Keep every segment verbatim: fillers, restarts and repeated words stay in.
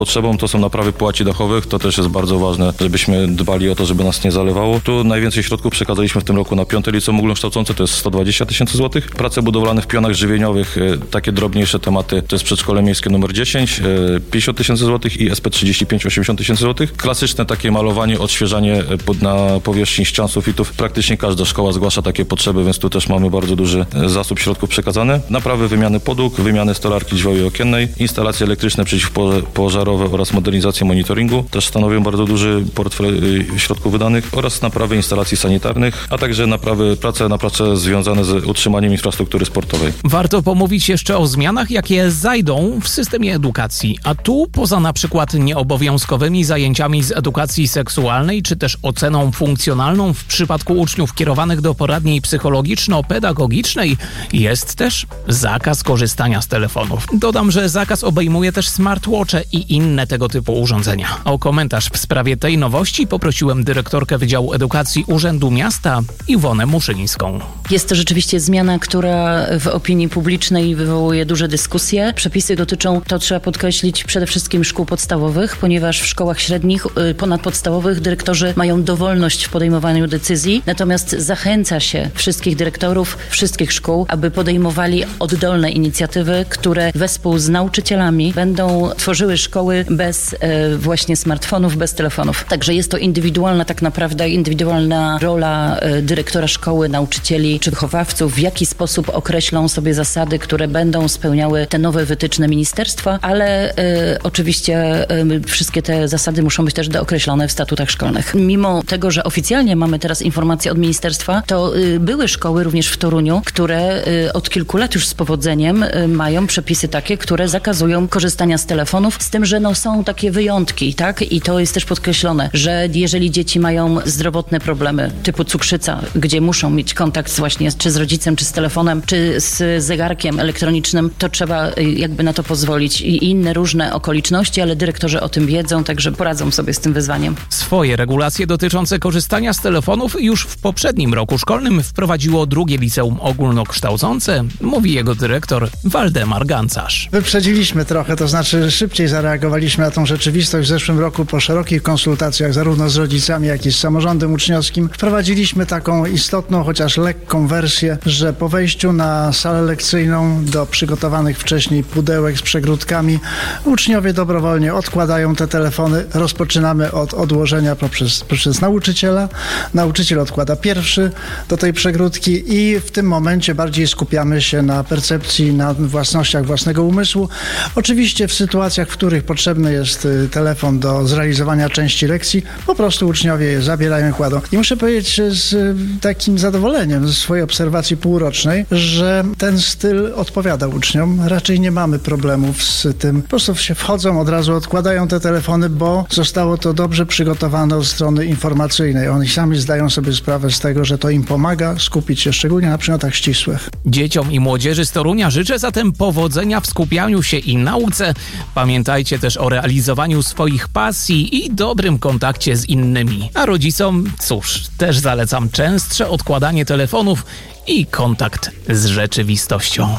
Potrzebą to są naprawy połaci dachowych, to też jest bardzo ważne, żebyśmy dbali o to, żeby nas nie zalewało. Tu najwięcej środków przekazaliśmy w tym roku na piąte liceum ogólnokształcące, to jest sto dwadzieścia tysięcy złotych. Prace budowlane w pionach żywieniowych, takie drobniejsze tematy, to jest przedszkole miejskie numer dziesięć, pięćdziesiąt tysięcy złotych i S P trzydzieści pięć, osiemdziesiąt tysięcy złotych. Klasyczne takie malowanie, odświeżanie na powierzchni ścian, sufitów. Praktycznie każda szkoła zgłasza takie potrzeby, więc tu też mamy bardzo duży zasób środków przekazany. Naprawy wymiany podłóg, wymiany stolarki drzwiowej i okiennej, instalacje elektryczne przeciwpożarowe oraz modernizację monitoringu też stanowią bardzo duży portfel środków wydanych oraz naprawy instalacji sanitarnych, a także naprawy, prace na prace związane z utrzymaniem infrastruktury sportowej. Warto pomówić jeszcze o zmianach, jakie zajdą w systemie edukacji, a tu poza na przykład nieobowiązkowymi zajęciami z edukacji seksualnej, czy też oceną funkcjonalną w przypadku uczniów kierowanych do poradni psychologiczno-pedagogicznej, jest też zakaz korzystania z telefonów. Dodam, że zakaz obejmuje też smartwatche i inne tego typu urządzenia. O komentarz w sprawie tej nowości poprosiłem dyrektorkę Wydziału Edukacji Urzędu Miasta Iwonę Muszyńską. Jest to rzeczywiście zmiana, która w opinii publicznej wywołuje duże dyskusje. Przepisy dotyczą, to trzeba podkreślić, przede wszystkim szkół podstawowych, ponieważ w szkołach średnich, ponadpodstawowych dyrektorzy mają dowolność w podejmowaniu decyzji, natomiast zachęca się wszystkich dyrektorów wszystkich szkół, aby podejmowali oddolne inicjatywy, które wespół z nauczycielami będą tworzyły szkoły bez e, właśnie smartfonów, bez telefonów. Także jest to indywidualna tak naprawdę, indywidualna rola e, dyrektora szkoły, nauczycieli czy wychowawców, w jaki sposób określą sobie zasady, które będą spełniały te nowe wytyczne ministerstwa, ale e, oczywiście e, wszystkie te zasady muszą być też dookreślone w statutach szkolnych. Mimo tego, że oficjalnie mamy teraz informacje od ministerstwa, to e, były szkoły również w Toruniu, które e, od kilku lat już z powodzeniem e, mają przepisy takie, które zakazują korzystania z telefonów, z tym, że no, są takie wyjątki, tak? I to jest też podkreślone, że jeżeli dzieci mają zdrowotne problemy typu cukrzyca, gdzie muszą mieć kontakt właśnie czy z rodzicem, czy z telefonem, czy z zegarkiem elektronicznym, to trzeba jakby na to pozwolić. I inne różne okoliczności, ale dyrektorzy o tym wiedzą, także poradzą sobie z tym wyzwaniem. Swoje regulacje dotyczące korzystania z telefonów już w poprzednim roku szkolnym wprowadziło drugie liceum ogólnokształcące, mówi jego dyrektor Waldemar Gancarz. Wyprzedziliśmy trochę, to znaczy szybciej zareagowaliśmy na tą rzeczywistość. W zeszłym roku po szerokich konsultacjach zarówno z rodzicami, jak i z samorządem uczniowskim wprowadziliśmy taką istotną, chociaż lekką wersję, że po wejściu na salę lekcyjną do przygotowanych wcześniej pudełek z przegródkami uczniowie dobrowolnie odkładają te telefony. Rozpoczynamy od odłożenia poprzez, poprzez nauczyciela. Nauczyciel odkłada pierwszy do tej przegródki i w tym momencie bardziej skupiamy się na percepcji, na własnościach własnego umysłu. Oczywiście w sytuacjach, w których potrzebny jest telefon do zrealizowania części lekcji, po prostu uczniowie je zabierają i kładą. I muszę powiedzieć z takim zadowoleniem ze swojej obserwacji półrocznej, że ten styl odpowiada uczniom. Raczej nie mamy problemów z tym. Po prostu się wchodzą, od razu odkładają te telefony, bo zostało to dobrze przygotowane od strony informacyjnej. Oni sami zdają sobie sprawę z tego, że to im pomaga skupić się szczególnie na przedmiotach ścisłych. Dzieciom i młodzieży z Torunia życzę zatem powodzenia w skupianiu się i nauce. Pamiętajcie też o realizowaniu swoich pasji i dobrym kontakcie z innymi. A rodzicom, cóż, też zalecam częstsze odkładanie telefonów i kontakt z rzeczywistością.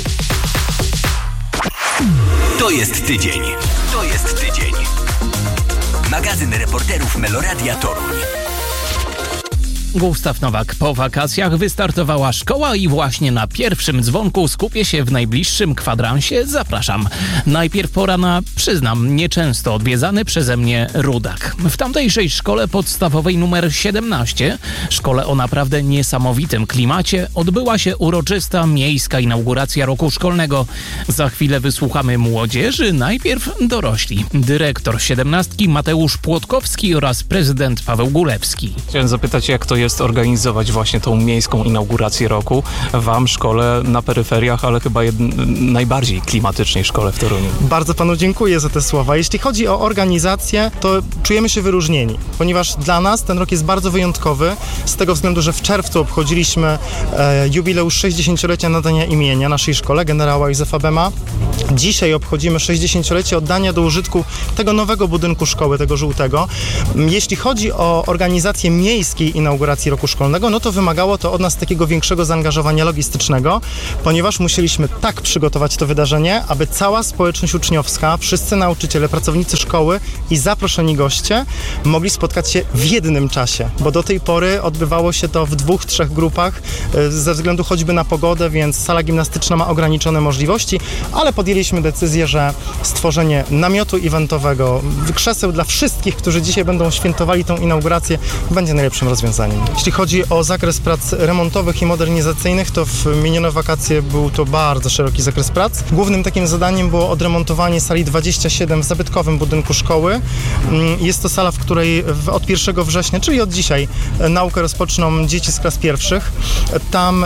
To jest tydzień. To jest tydzień. Magazyn reporterów Meloradia Toruń. Gustaw Nowak. Po wakacjach wystartowała szkoła i właśnie na pierwszym dzwonku skupię się w najbliższym kwadransie. Zapraszam. Najpierw pora na, przyznam, nieczęsto odwiedzany przeze mnie Rudak. W tamtejszej szkole podstawowej numer siedemnaście, szkole o naprawdę niesamowitym klimacie, odbyła się uroczysta miejska inauguracja roku szkolnego. Za chwilę wysłuchamy młodzieży, najpierw dorośli. Dyrektor siedemnastki Mateusz Płotkowski oraz prezydent Paweł Gulewski. Chciałem zapytać, jak to jest organizować właśnie tą miejską inaugurację roku wam, szkole na peryferiach, ale chyba jed... najbardziej klimatycznej szkole w Toruniu. Bardzo panu dziękuję za te słowa. Jeśli chodzi o organizację, to czujemy się wyróżnieni, ponieważ dla nas ten rok jest bardzo wyjątkowy, z tego względu, że w czerwcu obchodziliśmy e, jubileusz sześćdziesięciolecia nadania imienia naszej szkole, generała Józefa Bema. Dzisiaj obchodzimy sześćdziesięciolecie oddania do użytku tego nowego budynku szkoły, tego żółtego. Jeśli chodzi o organizację miejskiej inauguracji inauguracji roku szkolnego, no to wymagało to od nas takiego większego zaangażowania logistycznego, ponieważ musieliśmy tak przygotować to wydarzenie, aby cała społeczność uczniowska, wszyscy nauczyciele, pracownicy szkoły i zaproszeni goście mogli spotkać się w jednym czasie, bo do tej pory odbywało się to w dwóch, trzech grupach ze względu choćby na pogodę, więc sala gimnastyczna ma ograniczone możliwości, ale podjęliśmy decyzję, że stworzenie namiotu eventowego, krzeseł dla wszystkich, którzy dzisiaj będą świętowali tą inaugurację, będzie najlepszym rozwiązaniem. Jeśli chodzi o zakres prac remontowych i modernizacyjnych, to w minione wakacje był to bardzo szeroki zakres prac. Głównym takim zadaniem było odremontowanie sali dwadzieścia siedem w zabytkowym budynku szkoły. Jest to sala, w której od pierwszego września, czyli od dzisiaj, naukę rozpoczną dzieci z klas pierwszych. Tam y,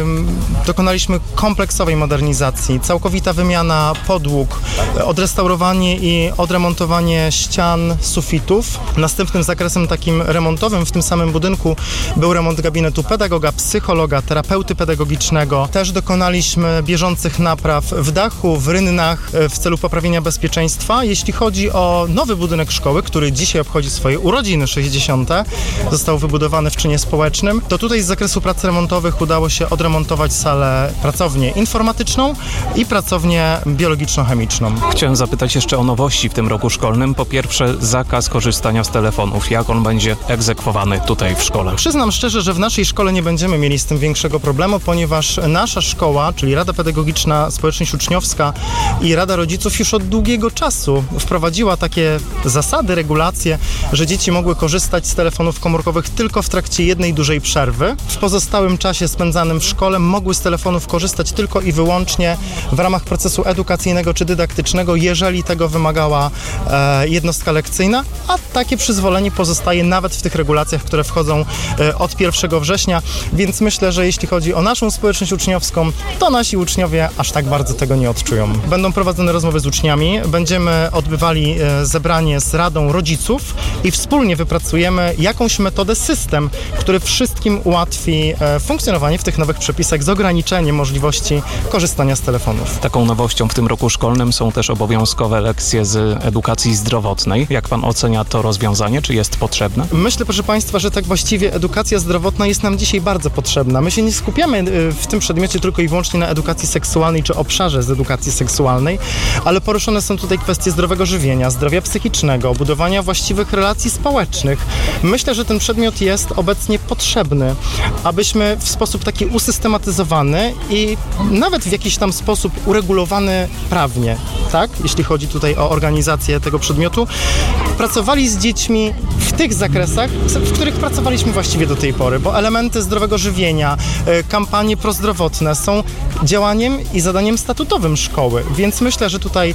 dokonaliśmy kompleksowej modernizacji, całkowita wymiana podłóg, odrestaurowanie i odremontowanie ścian, sufitów. Następnym zakresem takim remontowym w tym samym budynku był remont gabinetu pedagoga, psychologa, terapeuty pedagogicznego. Też dokonaliśmy bieżących napraw w dachu, w rynnach w celu poprawienia bezpieczeństwa. Jeśli chodzi o nowy budynek szkoły, który dzisiaj obchodzi swoje urodziny sześćdziesiąte, został wybudowany w czynie społecznym, to tutaj z zakresu prac remontowych udało się odremontować salę, pracownię informatyczną i pracownię biologiczno-chemiczną. Chciałem zapytać jeszcze o nowości w tym roku szkolnym. Po pierwsze, zakaz korzystania z telefonów. Jak on będzie egzekwowany tutaj w szkole? Przyznam szczerze, że w naszej szkole nie będziemy mieli z tym większego problemu, ponieważ nasza szkoła, czyli Rada Pedagogiczna, Społeczność Uczniowska i Rada Rodziców już od długiego czasu wprowadziła takie zasady, regulacje, że dzieci mogły korzystać z telefonów komórkowych tylko w trakcie jednej dużej przerwy. W pozostałym czasie spędzanym w szkole mogły z telefonów korzystać tylko i wyłącznie w ramach procesu edukacyjnego czy dydaktycznego, jeżeli tego wymagała e, jednostka lekcyjna, a takie przyzwolenie pozostaje nawet w tych regulacjach, które wchodzą e, od pierwszego września, więc myślę, że jeśli chodzi o naszą społeczność uczniowską, to nasi uczniowie aż tak bardzo tego nie odczują. Będą prowadzone rozmowy z uczniami, będziemy odbywali e, zebranie z Radą Rodziców i wspólnie wypracujemy jakąś metodę, system, który wszystkim ułatwi e, funkcjonowanie w tych nowych przepisach z ograniczeniem możliwości korzystania z telefonów. Taką nowością w tym roku szkolnym są też obowiązkowe lekcje z edukacji zdrowotnej. Jak pan ocenia to rozwiązanie? Czy jest potrzebne? Myślę, proszę państwa, że tak właściwie edukacja zdrowotna jest nam dzisiaj bardzo potrzebna. My się nie skupiamy w tym przedmiocie tylko i wyłącznie na edukacji seksualnej czy obszarze z edukacji seksualnej, ale poruszone są tutaj kwestie zdrowego żywienia, zdrowia psychicznego, budowania właściwych relacji społecznych. Myślę, że ten przedmiot jest obecnie potrzebny, abyśmy w sposób taki usystematyzowany i nawet w jakiś tam sposób uregulowany prawnie, tak, jeśli chodzi tutaj o organizację tego przedmiotu, pracowali z dziećmi w tych zakresach, w których pracowaliśmy właściwie do tej pory, bo elementy zdrowego żywienia, kampanie prozdrowotne są działaniem i zadaniem statutowym szkoły, więc myślę, że tutaj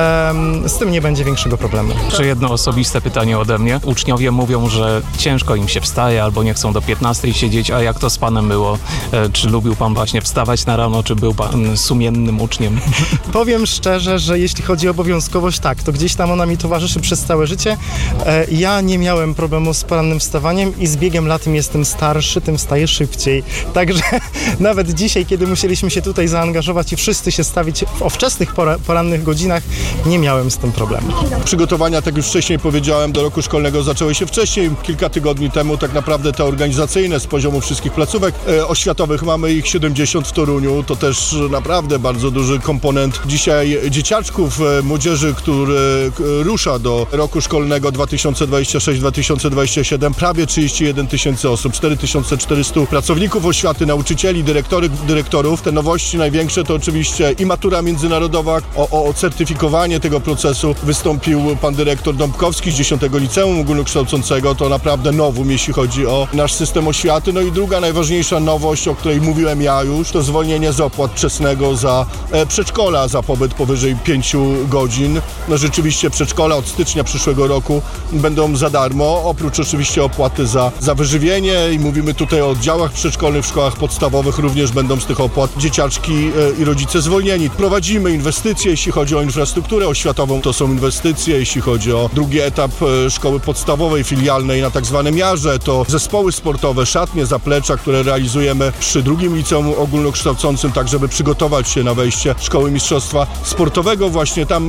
um, z tym nie będzie większego problemu. Jeszcze jedno osobiste pytanie ode mnie. Uczniowie mówią, że ciężko im się wstaje albo nie chcą do piętnastej siedzieć, a jak to z panem było? E, czy lubił pan właśnie wstawać na rano, czy był pan sumiennym uczniem? Powiem szczerze, że jeśli chodzi o obowiązkowość, tak, to gdzieś tam ona mi towarzyszy przez całe życie. E, ja nie miałem problemu z porannym wstawaniem i z biegiem lat im jestem starszy, tym wstaję szybciej. Także nawet dzisiaj, kiedy musieliśmy się tutaj zaangażować i wszyscy się stawić o wczesnych pora, porannych godzinach, nie miałem z tym problemu. Przygotowania, tak już wcześniej powiedziałem, do roku szkolnego zaczęły się wcześniej. Kilka tygodni temu tak naprawdę te organizacyjne z poziomu wszystkich placówek e, oświatowych, mamy ich siedemdziesiąt w Toruniu, to też naprawdę bardzo duży komponent dzisiaj dzieciaczków, e, młodzieży, który k, rusza do roku szkolnego dwa tysiące dwudziestego szóstego dwa tysiące dwudziestego siódmego, prawie trzydzieści jeden tysięcy osób, cztery tysiące czterysta pracowników oświaty, nauczycieli, dyrektory, dyrektorów. Te nowości największe to oczywiście i matura międzynarodowa, o, o certyfikowanie tego procesu wystąpił pan dyrektor Dąbkowski z dziesiątego Liceum Ogólnokształcącego, to naprawdę nowum, jeśli chodzi o nasz system oświaty. No i druga najważniejsza nowość, o której mówiłem ja już, to zwolnienie z opłat wczesnego za e, przedszkola, za pobyt powyżej pięciu godzin. No rzeczywiście przedszkola od stycznia przyszłego roku będą za darmo, oprócz oczywiście opłaty za, za wyżywienie i mówimy tutaj o oddziałach przedszkolnych w szkołach podstawowych, również będą z tych opłat dzieciaczki e, i rodzice zwolnieni. Prowadzimy inwestycje, jeśli chodzi o infrastrukturę oświatową, to są inwestycje, jeśli chodzi o drugi etap e, szkoły podstawowej, filialnej na tak zwanym Jarze, to zespoły sportowe, szatnie, zaplecza, które realizujemy przy drugim liceum ogólnokształcącym, tak żeby przygotować się na wejście szkoły mistrzostwa sportowego. Właśnie tam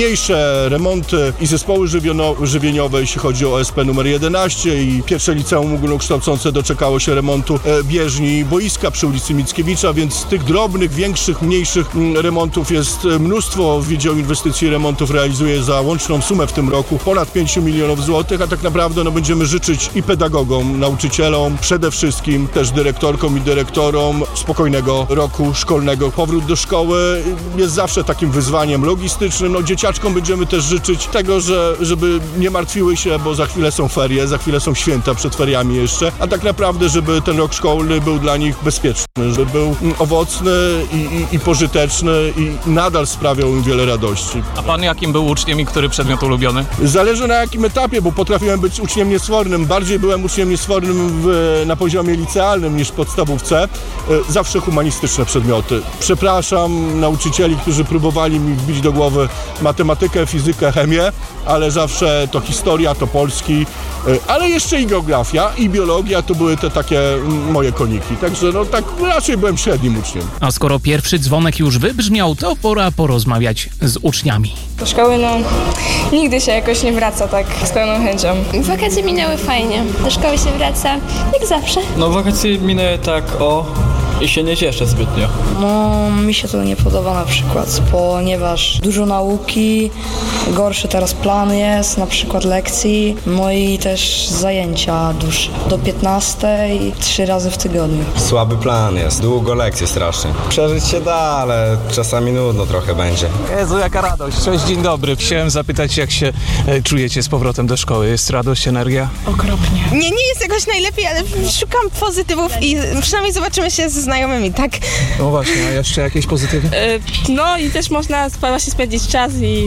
mniejsze remonty i zespoły żywiono, żywieniowe, jeśli chodzi o O S P numer jedenaście i pierwsze liceum Liceum Ogólnokształcące doczekało się remontu e, bieżni boiska przy ulicy Mickiewicza, więc tych drobnych, większych, mniejszych m, remontów jest mnóstwo. Wydział Inwestycji i Remontów realizuje za łączną sumę w tym roku ponad pięć milionów złotych, a tak naprawdę no, będziemy życzyć i pedagogom, nauczycielom, przede wszystkim też dyrektorkom i dyrektorom spokojnego roku szkolnego. Powrót do szkoły jest zawsze takim wyzwaniem logistycznym. No, dzieciaczkom będziemy też życzyć tego, że, żeby nie martwiły się, bo za chwilę są ferie, za chwilę są święta przed feriami jeszcze, a tak naprawdę, żeby ten rok szkolny był dla nich bezpieczny, żeby był owocny i, i, i pożyteczny i nadal sprawiał im wiele radości. A pan jakim był uczniem i który przedmiot ulubiony? Zależy na jakim etapie, bo potrafiłem być uczniem niesfornym. Bardziej byłem uczniem niesfornym w, na poziomie licealnym niż w podstawówce. Zawsze humanistyczne przedmioty. Przepraszam nauczycieli, którzy próbowali mi wbić do głowy matematykę, fizykę, chemię, ale zawsze to historia, to polski, ale jeszcze i geografia, i biologia to były te takie moje koniki. Także no tak raczej byłem średnim uczniem. A skoro pierwszy dzwonek już wybrzmiał, to pora porozmawiać z uczniami. Do szkoły no nigdy się jakoś nie wraca tak z pełną chęcią. Wakacje minęły fajnie. Do szkoły się wraca jak zawsze. No wakacje minęły tak o i się nie cieszę zbytnio. No mi się to nie podoba na przykład, ponieważ dużo nauki, gorszy teraz plan jest, na przykład lekcji, no i też zajęcia dłuższe. Do piętnastej, trzy razy w tygodniu. Słaby plan jest, długo lekcje strasznie. Przeżyć się da, ale czasami nudno trochę będzie. Jezu, jaka radość. Cześć, dzień dobry. Chciałem zapytać, jak się e, czujecie z powrotem do szkoły? Jest radość, energia? Okropnie. Nie, nie jest jakoś najlepiej, ale szukam pozytywów i przynajmniej zobaczymy się ze znajomymi, tak? No właśnie, a jeszcze jakieś pozytywy? E, no i też można właśnie spędzić czas i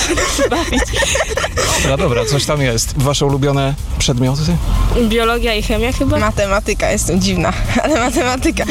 bawić. No dobra, coś tam jest. Wasze ulubione przedmioty? Biologia i chemia chyba? Matematyka, jestem dziwna, ale matematyka.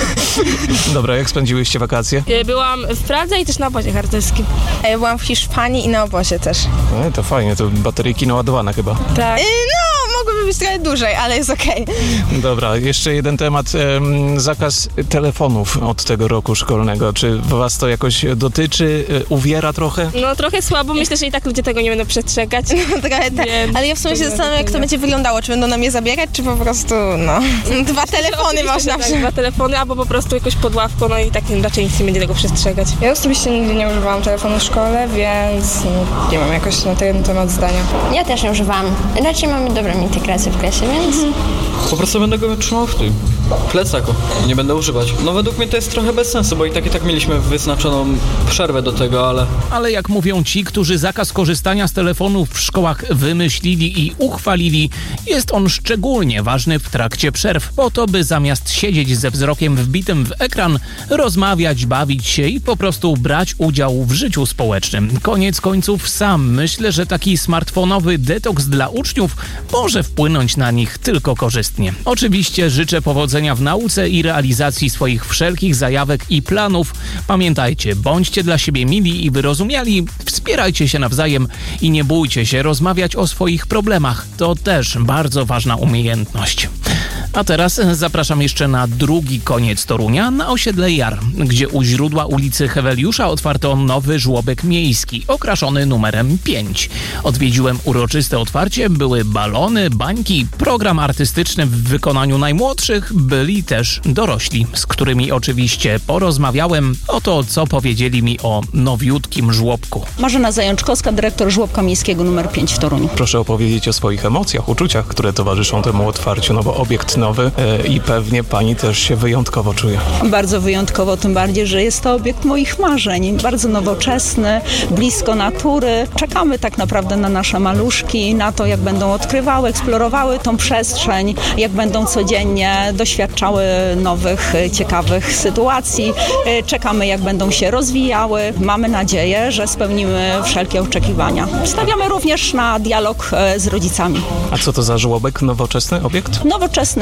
Dobra, jak spędziłyście wakacje? Byłam w Pradze i też na obozie harcerskim. A ja byłam w Hiszpanii i na obozie też. No, to fajnie, to bateryjki naładowane chyba. Tak. Yy, no, mogłyby być trochę dłużej, ale jest okej. Okay. Dobra, jeszcze jeden temat. Ehm, zakaz telefonów od tego roku szkolnego. Czy was to jakoś dotyczy? Uwiera trochę? No trochę słabo. Myślę, że i tak ludzie tego nie będą przestrzegać. No trochę tak. Ale ja w sumie się zastanawiam, jak to będzie wyglądało. Czy będą nam je zabierać, czy po prostu, no... Dwa telefony można... Tak, dwa telefony, albo po prostu jakoś pod ławką, no i tak raczej nic nie będzie tego przestrzegać. Ja osobiście nigdy nie używałam telefonu w szkole, więc nie mam jakoś na ten temat zdania. Ja też nie używałam. Raczej mamy dobrą integrację w klasie, więc... Po prostu będę go trzymał w tym plecaku. Nie będę używać. No według mnie to jest trochę bez sensu, bo i tak i tak mieliśmy wyznaczoną przerwę do tego, ale... Ale jak mówią ci, którzy zakaz korzystania z telefonów w szkołach wymyślili i uchwalili, jest on szczególnie ważny w trakcie przerw, po to, by zamiast siedzieć ze wzrokiem wbitym w ekran, rozmawiać, bawić się i po prostu brać udział w życiu społecznym. Koniec końców sam myślę, że taki smartfonowy detoks dla uczniów może wpłynąć na nich tylko korzystnie. Oczywiście życzę powodzenia w nauce i realizacji swoich wszelkich zajawek i planów. Pamiętajcie, bądźcie dla siebie mili i wyrozumiali, wspierajcie się nawzajem i nie bójcie się rozmawiać o swoich problemach. To też bardzo ważna umiejętność. A teraz zapraszam jeszcze na drugi koniec Torunia, na osiedle Jar, gdzie u źródła ulicy Heweliusza otwarto nowy żłobek miejski, okraszony numerem pięć. Odwiedziłem uroczyste otwarcie, były balony, bańki, program artystyczny w wykonaniu najmłodszych, byli też dorośli, z którymi oczywiście porozmawiałem o to, co powiedzieli mi o nowiutkim żłobku. Marzena Zajączkowska, dyrektor żłobka miejskiego numer pięć w Toruniu. Proszę opowiedzieć o swoich emocjach, uczuciach, które towarzyszą temu otwarciu, no bo obiekt nowy e, i pewnie pani też się wyjątkowo czuje. Bardzo wyjątkowo, tym bardziej, że jest to obiekt moich marzeń. Bardzo nowoczesny, blisko natury. Czekamy tak naprawdę na nasze maluszki, na to, jak będą odkrywały, eksplorowały tą przestrzeń, jak będą codziennie doświadczały nowych, ciekawych sytuacji. Czekamy, jak będą się rozwijały. Mamy nadzieję, że spełnimy wszelkie oczekiwania. Stawiamy również na dialog z rodzicami. A co to za żłobek? Nowoczesny obiekt? Nowoczesny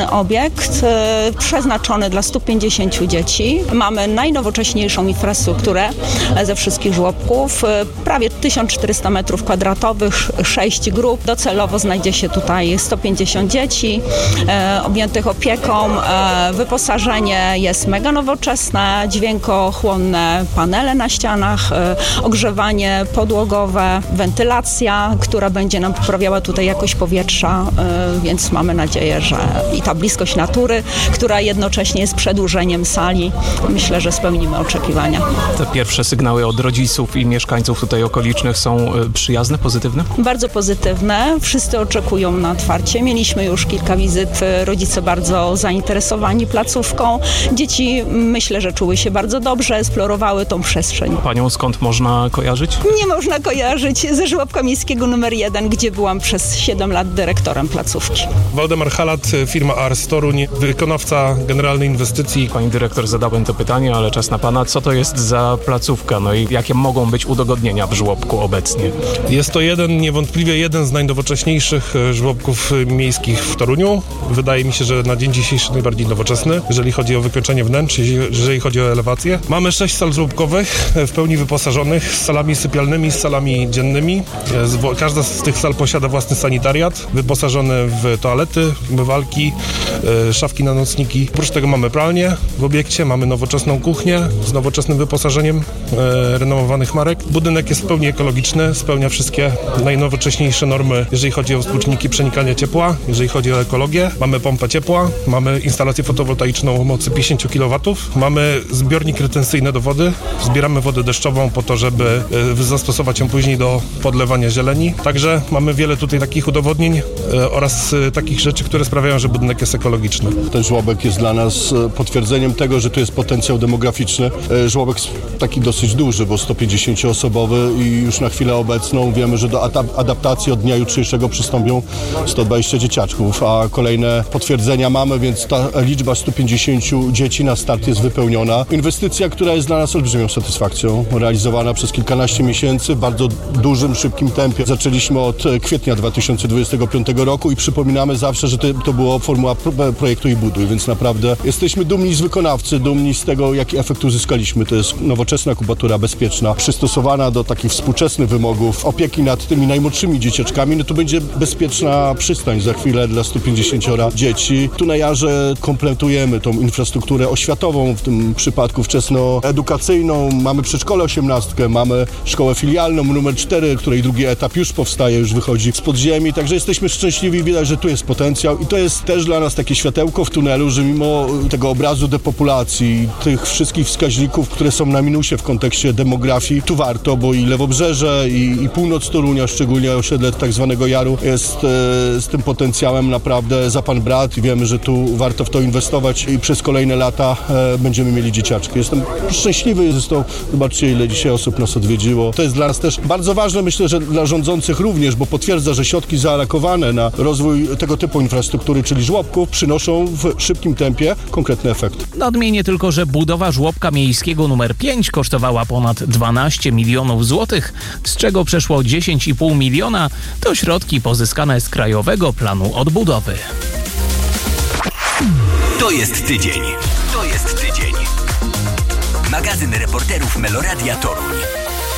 piękny obiekt e, przeznaczony dla stu pięćdziesięciu dzieci. Mamy najnowocześniejszą infrastrukturę ze wszystkich żłobków. E, prawie tysiąc czterysta metrów kwadratowych, sześć grup. Docelowo znajdzie się tutaj sto pięćdziesiąt dzieci e, objętych opieką. E, wyposażenie jest mega nowoczesne, dźwiękochłonne panele na ścianach, e, ogrzewanie podłogowe, wentylacja, która będzie nam poprawiała tutaj jakość powietrza, e, więc mamy nadzieję, że i ta bliskość natury, która jednocześnie jest przedłużeniem sali, myślę, że spełnimy oczekiwania. Te pierwsze sygnały od rodziców i mieszkańców tutaj okolicznych są y, przyjazne, pozytywne? Bardzo pozytywne. Wszyscy oczekują na otwarcie. Mieliśmy już kilka wizyt, rodzice bardzo zainteresowani placówką. Dzieci, myślę, że czuły się bardzo dobrze, eksplorowały tą przestrzeń. Panią skąd można kojarzyć? Nie można kojarzyć ze żłobka miejskiego numer jeden, gdzie byłam przez siedem lat dyrektorem placówki. Waldemar Halat, firma Ars Toruń, wykonawca generalnej inwestycji. Pani dyrektor, zadałem to pytanie, ale czas na pana. Co to jest za placówka? No i jakie mogą być udogodnienia w żłobku obecnie? Jest to jeden, niewątpliwie jeden z najnowocześniejszych żłobków miejskich w Toruniu. Wydaje mi się, że na dzień dzisiejszy najbardziej nowoczesny, jeżeli chodzi o wykończenie wnętrz, jeżeli chodzi o elewację. Mamy sześć sal żłobkowych, w pełni wyposażonych, z salami sypialnymi, z salami dziennymi. Każda z tych sal posiada własny sanitariat, wyposażony w toalety, umywalki, szafki na nocniki. Oprócz tego mamy pralnię w obiekcie, mamy nowoczesną kuchnię z nowoczesnym wyposażeniem e, renomowanych marek. Budynek jest w pełni ekologiczny, spełnia wszystkie najnowocześniejsze normy, jeżeli chodzi o współczynniki przenikania ciepła, jeżeli chodzi o ekologię. Mamy pompę ciepła, mamy instalację fotowoltaiczną o mocy pięćdziesiąt kilowatów, mamy zbiornik retencyjny do wody, zbieramy wodę deszczową po to, żeby e, zastosować ją później do podlewania zieleni. Także mamy wiele tutaj takich udowodnień e, oraz e, takich rzeczy, które sprawiają, że budynek jest ekologiczny. Ten żłobek jest dla nas potwierdzeniem tego, że tu jest potencjał demograficzny. Żłobek taki dosyć duży, bo sto pięćdziesięcioosobowy i już na chwilę obecną wiemy, że do adaptacji od dnia jutrzejszego przystąpią sto dwadzieścia dzieciaczków, a kolejne potwierdzenia mamy, więc ta liczba stu pięćdziesięciu dzieci na start jest wypełniona. Inwestycja, która jest dla nas olbrzymią satysfakcją, realizowana przez kilkanaście miesięcy w bardzo dużym, szybkim tempie. Zaczęliśmy od kwietnia dwa tysiące dwudziestego piątego roku i przypominamy zawsze, że to było formuła projektu i buduj, więc naprawdę jesteśmy dumni z wykonawcy, dumni z tego, jaki efekt uzyskaliśmy. To jest nowoczesna kubatura bezpieczna, przystosowana do takich współczesnych wymogów opieki nad tymi najmłodszymi dzieciaczkami. No to będzie bezpieczna przystań za chwilę dla stu pięćdziesięciu dzieci. Tu na Jarze kompletujemy tą infrastrukturę oświatową, w tym przypadku wczesnoedukacyjną. Mamy przedszkole osiemnastkę, mamy szkołę filialną numer cztery, której drugi etap już powstaje, już wychodzi z podziemi, także jesteśmy szczęśliwi, widać, że tu jest potencjał i to jest też dla nas takie światełko w tunelu, że mimo tego obrazu depopulacji, tych wszystkich wskaźników, które są na minusie w kontekście demografii, tu warto, bo i Lewobrzeże, i, i północ Torunia, szczególnie osiedle tak zwanego Jaru, jest e, z tym potencjałem naprawdę za pan brat i wiemy, że tu warto w to inwestować i przez kolejne lata e, będziemy mieli dzieciaczki. Jestem szczęśliwy, zresztą zobaczcie, ile dzisiaj osób nas odwiedziło. To jest dla nas też bardzo ważne, myślę, że dla rządzących również, bo potwierdza, że środki zaalokowane na rozwój tego typu infrastruktury, czyli żłobków, przynoszą w szybkim tempie konkretny efekt. Nadmienię tylko, że budowa żłobka miejskiego numer pięć kosztowała ponad dwanaście milionów złotych, z czego przeszło dziesięć i pół miliona to środki pozyskane z Krajowego Planu Odbudowy. To jest tydzień. To jest tydzień. Magazyn reporterów Meloradia Toruń.